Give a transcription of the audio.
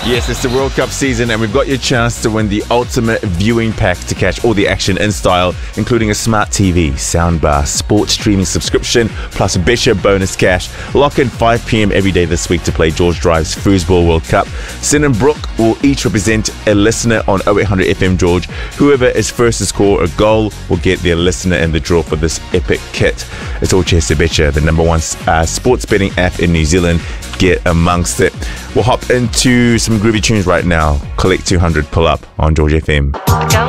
Yes, it's the World Cup season and we've got your chance to win the ultimate viewing pack to catch all the action in style, including a smart TV, soundbar, sports streaming subscription, plus Betcha bonus cash. Lock in 5 p.m. every day this week to play George Drive's Foosball World Cup. Sin and Brooke will each represent a listener on 0800 FM George. Whoever is first to score a goal will get their listener in the draw for this epic kit. It's all cheers to Betcha, the #1 sports betting app in New Zealand. Get amongst it. We'll hop into some groovy tunes right now. Collect 200, pull up on George FM.